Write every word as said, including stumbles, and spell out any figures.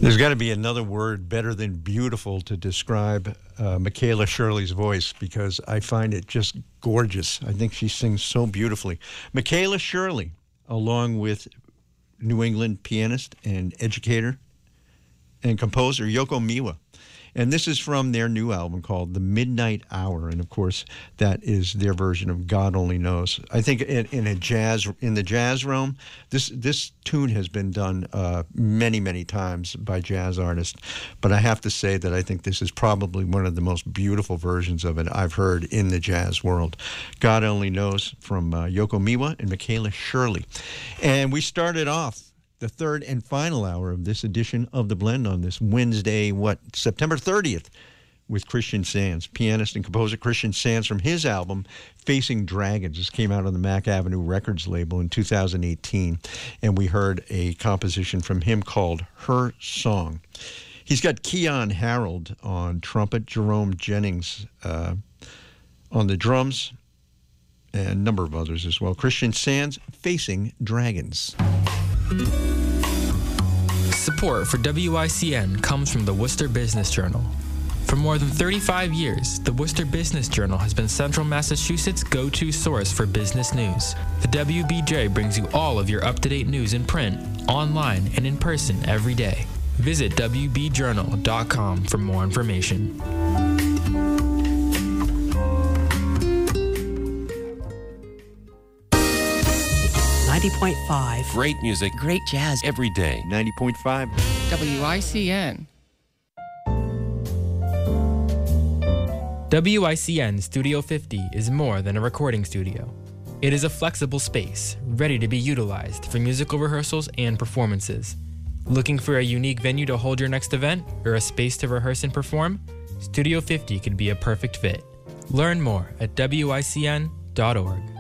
There's got to be another word better than beautiful to describe uh, Michaela Shirley's voice, because I find it just gorgeous. I think she sings so beautifully. Michaela Shirley, along with New England pianist and educator and composer Yoko Miwa. And this is from their new album called The Midnight Hour. And, of course, that is their version of God Only Knows. I think in, in a jazz, in the jazz realm, this this tune has been done uh, many, many times by jazz artists. But I have to say that I think this is probably one of the most beautiful versions of it I've heard in the jazz world. God Only Knows from uh, Yoko Miwa and Michaela Shirley. And we started off the third and final hour of this edition of The Blend on this Wednesday, what, September thirtieth, with Christian Sands, pianist and composer Christian Sands, from his album Facing Dragons. This came out on the Mack Avenue Records label in two thousand eighteen, and we heard a composition from him called Her Song. He's got Keon Harold on trumpet, Jerome Jennings uh, on the drums, and a number of others as well. Christian Sands, Facing Dragons. Support for W I C N comes from the Worcester Business Journal. For more than thirty-five years, the Worcester Business Journal has been Central Massachusetts' go-to source for business news. The W B J brings you all of your up-to-date news in print, online, and in person every day. Visit W B journal dot com for more information. ninety point five. Great music. Great jazz. Every day. ninety point five. W I C N. W I C N Studio fifty is more than a recording studio. It is a flexible space, ready to be utilized for musical rehearsals and performances. Looking for a unique venue to hold your next event, or a space to rehearse and perform? Studio fifty could be a perfect fit. Learn more at W I C N dot org.